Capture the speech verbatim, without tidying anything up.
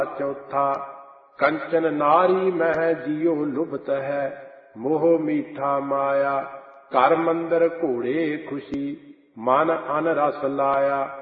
चौथा कंचन नारी मह जियो लुभत है, मोह मीठा माया कर मंदर घोड़े खुशी, मन अन रस लाया